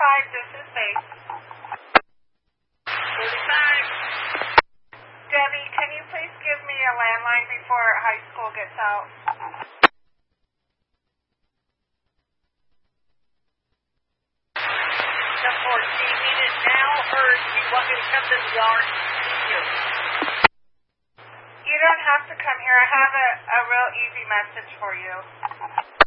this is Faith. 35. Debbie, can you please give me a landline before high school gets out? Or do you need it now, or do you want me to come to the yard and see you? You don't have to come here. I have a real easy message for you.